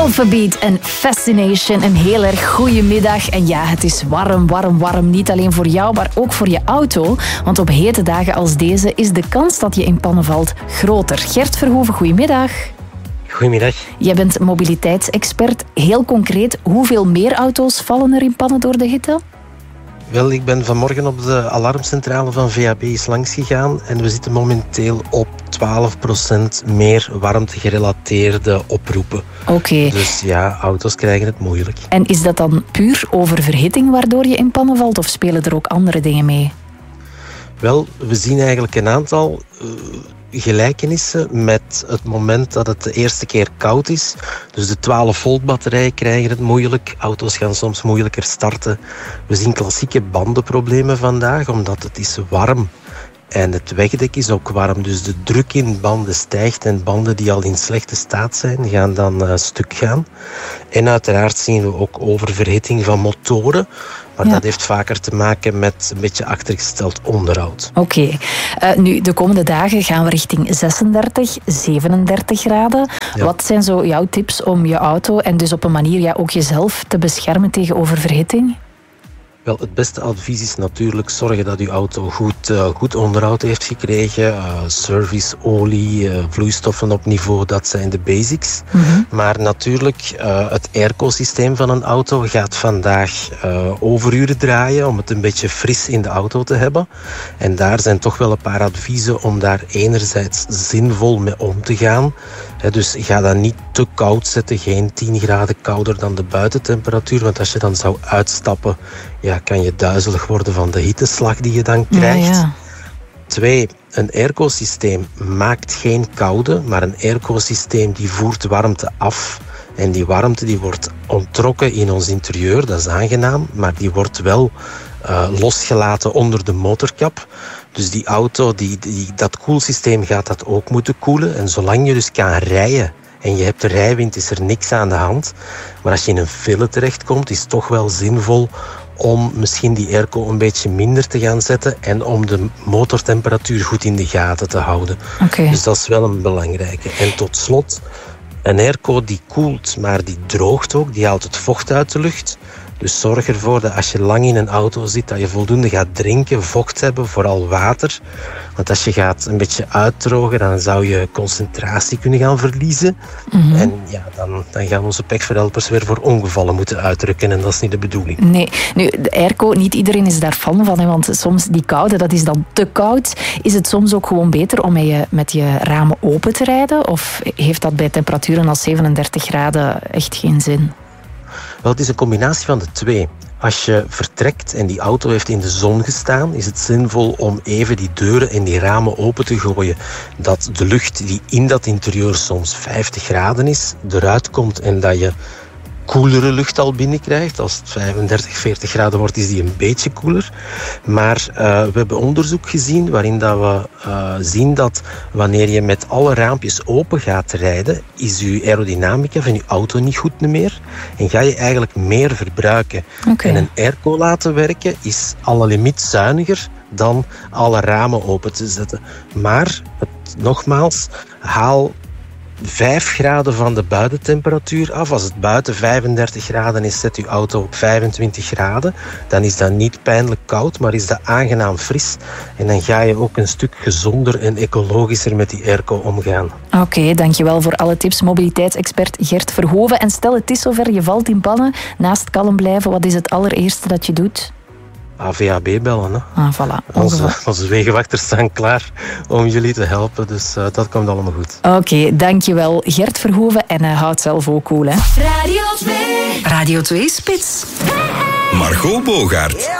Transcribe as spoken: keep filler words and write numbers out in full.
Alphabeat en Fascination, een heel erg goede middag. En ja, het is warm, warm, warm. Niet alleen voor jou, maar ook voor je auto. Want op hete dagen als deze is de kans dat je in pannen valt groter. Gert Verhoeven, goedemiddag. Goedemiddag. Jij bent mobiliteitsexpert. Heel concreet, hoeveel meer auto's vallen er in pannen door de hitte? Wel, ik ben vanmorgen op de alarmcentrale van V A B eens langs gegaan en we zitten momenteel op twaalf procent meer warmtegerelateerde oproepen. Oké. Okay. Dus ja, auto's krijgen het moeilijk. En is dat dan puur oververhitting waardoor je in pannen valt of spelen er ook andere dingen mee? Wel, we zien eigenlijk een aantal uh, gelijkenissen met het moment dat het de eerste keer koud is. Dus de twaalf volt batterijen krijgen het moeilijk. Auto's gaan soms moeilijker starten. We zien klassieke bandenproblemen vandaag, omdat het is warm. En het wegdek is ook warm, dus de druk in banden stijgt en banden die al in slechte staat zijn, gaan dan uh, stuk gaan. En uiteraard zien we ook oververhitting van motoren, maar ja. dat heeft vaker te maken met een beetje achtergesteld onderhoud. Oké, okay. uh, nu de komende dagen gaan we richting zesendertig, zevenendertig graden. Ja. Wat zijn zo jouw tips om je auto en dus op een manier ja, ook jezelf te beschermen tegen oververhitting? Wel, het beste advies is natuurlijk zorgen dat uw auto goed, uh, goed onderhoud heeft gekregen. Uh, service, olie, uh, vloeistoffen op niveau, dat zijn de basics. Mm-hmm. Maar natuurlijk, uh, het airco-systeem van een auto gaat vandaag uh, overuren draaien om het een beetje fris in de auto te hebben. En daar zijn toch wel een paar adviezen om daar enerzijds zinvol mee om te gaan. He, dus ga dat niet te koud zetten, geen tien graden kouder dan de buitentemperatuur. Want als je dan zou uitstappen, ja, kan je duizelig worden van de hitteslag die je dan krijgt. Ja, ja. Twee, een airco-systeem maakt geen koude, maar een airco-systeem die voert warmte af. En die warmte die wordt onttrokken in ons interieur, dat is aangenaam, maar die wordt wel uh, losgelaten onder de motorkap. Dus die auto, die, die, dat koelsysteem gaat dat ook moeten koelen. En zolang je dus kan rijden en je hebt de rijwind, is er niks aan de hand. Maar als je in een file terechtkomt, is het toch wel zinvol om misschien die airco een beetje minder te gaan zetten en om de motortemperatuur goed in de gaten te houden. Okay. Dus dat is wel een belangrijke. En tot slot, een airco die koelt, maar die droogt ook, die haalt het vocht uit de lucht. Dus zorg ervoor dat als je lang in een auto zit, dat je voldoende gaat drinken, vocht hebben, vooral water. Want als je gaat een beetje uitdrogen, dan zou je concentratie kunnen gaan verliezen. Mm-hmm. En ja, dan, dan gaan onze pechverhelpers weer voor ongevallen moeten uitdrukken. En dat is niet de bedoeling. Nee, nu, de airco, niet iedereen is daar fan van. Hè, want soms die koude, dat is dan te koud. Is het soms ook gewoon beter om met je, met je ramen open te rijden? Of heeft dat bij temperaturen als zevenendertig graden echt geen zin? Wel, het is een combinatie van de twee. Als je vertrekt en die auto heeft in de zon gestaan, is het zinvol om even die deuren en die ramen open te gooien. Dat de lucht die in dat interieur soms vijftig graden is, eruit komt en dat je koelere lucht al binnenkrijgt. Als het vijfendertig, veertig graden wordt, is die een beetje koeler. Maar uh, we hebben onderzoek gezien waarin dat we uh, zien dat wanneer je met alle raampjes open gaat rijden, is je aerodynamica van je auto niet goed meer. En ga je eigenlijk meer verbruiken. Okay. En een airco laten werken is alle limiet zuiniger dan alle ramen open te zetten. Maar, het, nogmaals, haal vijf graden van de buitentemperatuur af. Als het buiten vijfendertig graden is, zet uw auto op vijfentwintig graden. Dan is dat niet pijnlijk koud, maar is dat aangenaam fris. En dan ga je ook een stuk gezonder en ecologischer met die airco omgaan. Oké, okay, dankjewel voor alle tips. Mobiliteitsexpert Gert Verhoeven. En stel het is zover, je valt in pannen. Naast kalm blijven, wat is het allereerste dat je doet? V A B bellen. Hè. Ah, voilà. Onze, onze wegenwachters staan klaar om jullie te helpen, dus uh, dat komt allemaal goed. Oké, okay, dankjewel Gert Verhoeven en uh, houd zelf ook cool. Hè. Radio twee. Radio twee Spits. Margot Bogaert.